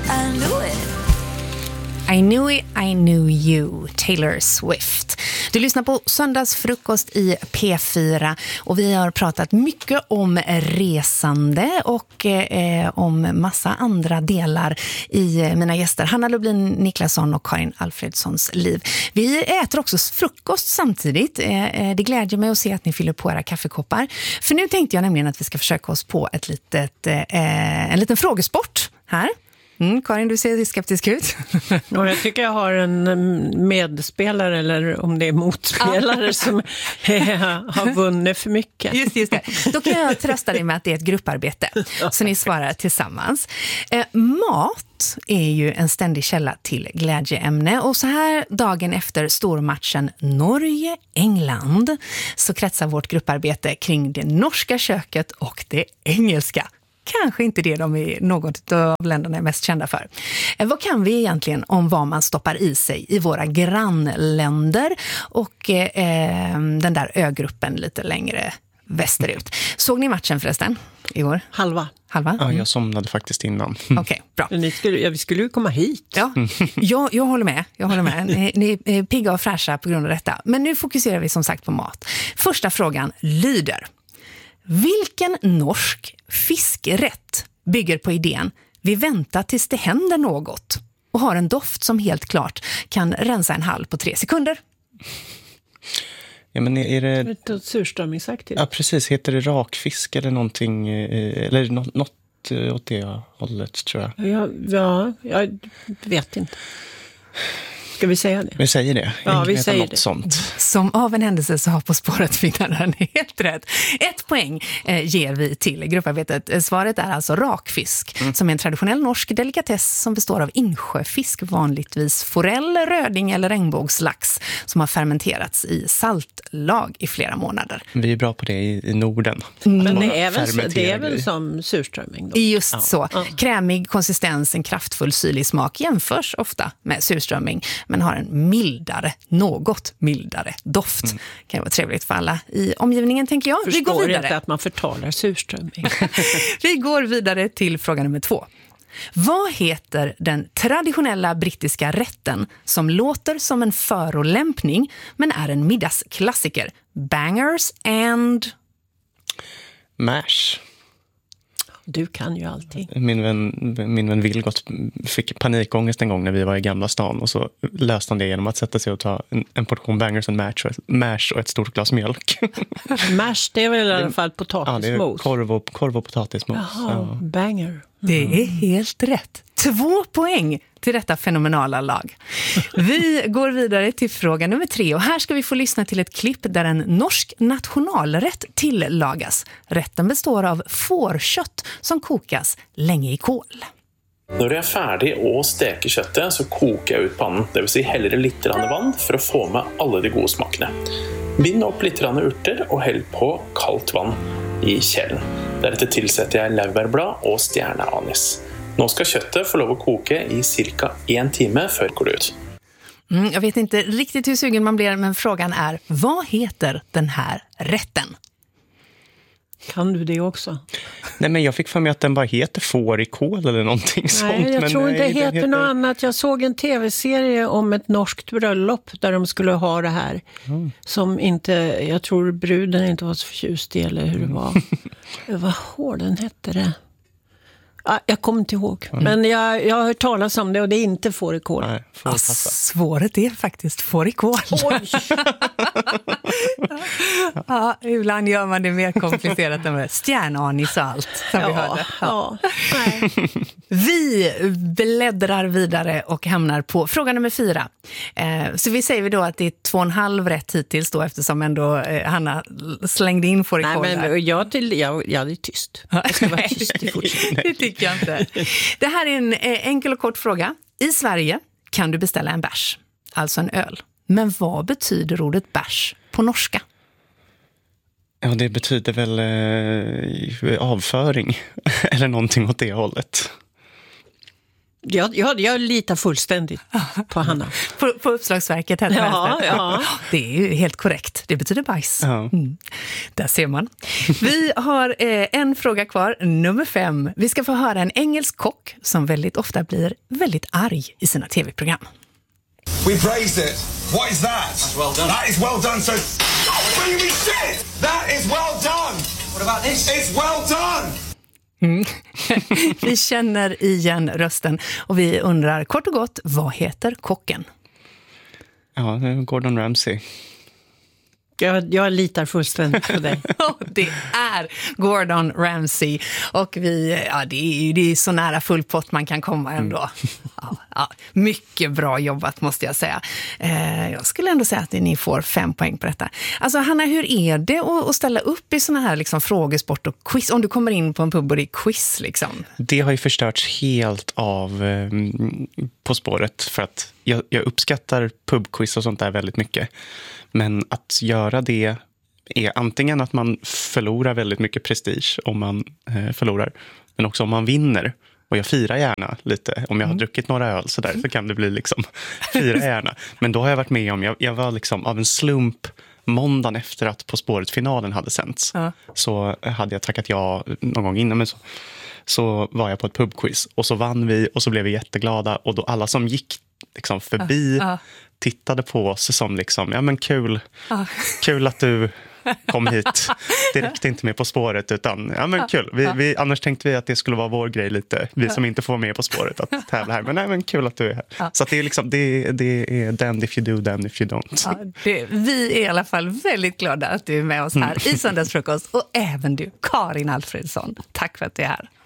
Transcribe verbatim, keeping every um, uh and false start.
I knew it. I knew it, I knew you, Taylor Swift. Du lyssnar på Söndagsfrukost i P fyra och vi har pratat mycket om resande och eh, om massa andra delar i mina gäster Hanna Lublin Niklasson och Karin Alfredssons liv. Vi äter också frukost samtidigt. Eh, det glädjer mig att se att ni fyller på era kaffekoppar. För nu tänkte jag nämligen att vi ska försöka oss på ett litet, eh, en liten frågesport här. Mm, Karin, du ser skeptisk ut. Och jag tycker jag har en medspelare, eller om det är motspelare, som eh, har vunnit för mycket. Just, just det. Då kan jag trösta dig med att det är ett grupparbete. Så ni svarar tillsammans. Eh, mat är ju en ständig källa till glädjeämne. Och så här dagen efter stormatchen Norge-England så kretsar vårt grupparbete kring det norska köket och det engelska. Kanske inte det de är något av länderna är mest kända för. Eh, vad kan vi egentligen om vad man stoppar i sig i våra grannländer och eh, den där ögruppen lite längre västerut? Såg ni matchen förresten igår? Halva. Halva? Ja, jag somnade faktiskt innan. Okej, okay, bra. Ni skulle, ja, vi skulle ju komma hit. Ja, jag, jag håller med. Jag håller med. Ni, ni är pigga och fräscha på grund av detta. Men nu fokuserar vi som sagt på mat. Första frågan lyder: vilken norsk fiskrätt bygger på idén vi väntar tills det händer något och har en doft som helt klart kan rensa en hall på tre sekunder? Ja, men är det... Ett, ett surströmmingsaktigt. Ja, precis. Heter det rakfisk eller någonting? Eller något, något åt det hållet, tror jag. Ja, ja, jag vet inte. Ska vi säga det? Vi säger det. Ja, vi säger något det. Sånt. Som av en händelse så har På spåret vinnaren helt rätt. Ett poäng eh, ger vi till grupparbetet. Svaret är alltså rakfisk, mm. som är en traditionell norsk delikatess som består av insjöfisk, vanligtvis forell, röding eller regnbågslax, som har fermenterats i saltlag i flera månader. Vi är bra på det i, i Norden. Mm. Men det är, väl, det är väl som surströmming då? Just ja. så. Ja. Krämig konsistens, en kraftfull syrlig smak jämförs ofta med surströmming, men har en mildare, något mildare doft. Mm. Kan vara trevligt för alla i omgivningen, tänker jag. Förstår vi går vidare. Inte att man förtalar surströmming. Vi går vidare till fråga nummer två. Vad heter den traditionella brittiska rätten som låter som en förolämpning men är en middagsklassiker? Bangers and... Mash. Du kan ju allting. Min vän, min vän Vilgot fick panikångest en gång när vi var i Gamla stan, och så löste han det genom att sätta sig och ta en, en portion bangers and mash och, ett, mash och ett stort glas mjölk. Mash, det är väl i alla fall potatismos? Ja, det är korv och, korv och potatismos. Jaha, ja. Banger. Mm. Det är helt rätt. Två poäng till detta fenomenala lag. Vi går vidare till fråga nummer tre, och här ska vi få lyssna till ett klipp där en norsk nationalrätt tillagas. Rätten består av fårkött som kokas länge i kol. Når jeg er ferdig å steke kjøttet, så koker jeg ut pannen. Det vil si heller litt vann for å få med alle de gode smakene. Bind opp litt urter og hell på kaldt vann i kjelen. Deretter tilsetter jeg laurbærblad og stjerneanis. Nå skal kjøttet få lov å koke i cirka en time før det går ut. Mm, jag vet inte riktigt hur sugen man blir, men frågan är: vad heter den här rätten? Kan du det också? Nej, men jag fick för mig att den bara heter får i kål eller någonting nej, sånt. Jag men tror nej, inte det heter, heter något annat. Jag såg en tv-serie om ett norskt bröllop där de skulle ha det här. Mm. Som inte, jag tror bruden inte var så förtjust i, eller hur det var. Mm. Vad hård den hette det? Ah, jag kommer inte ihåg. Mm. Men jag, jag har hört talas om det, och det är inte fårikål. Nej, ah, svåret är faktiskt fårikål. Oj! Ja, ibland gör man det mer komplicerat än med stjärnanis och allt som ja, vi hörde. Ja. Ja. Nej. Vi bläddrar vidare och hamnar på fråga nummer fyra. Eh, så vi säger då att det är två och en halv rätt hittills då, eftersom ändå eh, Hanna slängde in fårikål. Nej, men jag, till, jag, jag är tyst. Jag ska vara tyst i fortsättningen. Det tycker jag inte. Det här är en eh, enkel och kort fråga. I Sverige kan du beställa en bärs, alltså en öl. Men vad betyder ordet bärs på norska? Ja, det betyder väl eh, avföring eller någonting åt det hållet. Jag, jag, jag litar fullständigt på Hanna. På, på Uppslagsverket här. Ja, ja. Det är ju helt korrekt. Det betyder bajs. Ja. Mm. Där ser man. Vi har eh, en fråga kvar, nummer fem. Vi ska få höra en engelsk kock som väldigt ofta blir väldigt arg i sina tv-program. We praised it. What is that? That's well done. That is well done. So, oh, bring me shit. That is well done. What about this? It's well done. Mm. Vi känner igen rösten och vi undrar kort och gott, vad heter kocken? Ja, det är Gordon Ramsay. Jag, jag litar fullständigt på dig. Det är Gordon Ramsay. Och vi, ja, det är ju det är så nära full pott man kan komma ändå. Mm. Ja, ja, mycket bra jobbat måste jag säga. Eh, jag skulle ändå säga att ni får fem poäng på detta. Alltså Hanna, hur är det att, att ställa upp i såna här liksom, frågesport och quiz? Om du kommer in på en pub och det är quiz liksom. Det har ju förstörts helt av eh, På spåret för att jag, jag uppskattar pubquiz och sånt där väldigt mycket. Men att göra det är antingen att man förlorar väldigt mycket prestige om man eh, förlorar. Men också om man vinner. Och jag firar gärna lite. Om jag har mm. druckit några öl så där så kan det bli liksom fira gärna. Men då har jag varit med om, jag, jag var liksom av en slump måndagen efter att På spåret-finalen hade sänts. Ja. Så hade jag tackat ja någon gång innan. Men så, så var jag på ett pubquiz. Och så vann vi och så blev vi jätteglada. Och då alla som gick liksom förbi... Ja. Ja. tittade på oss som liksom, ja men kul, ah. kul att du kom hit. Det räckte inte med På spåret utan, ja men kul. Vi, vi, annars tänkte vi att det skulle vara vår grej lite, vi som inte får vara med På spåret att tävla här. Men nej men kul att du är här. Ah. Så att det är liksom, det, det är damned if you do, damned if you don't. Ja, det, vi är i alla fall väldigt glada att du är med oss här mm. i Söndagsfrukost och även du, Karin Alfredsson. Tack för att du är här.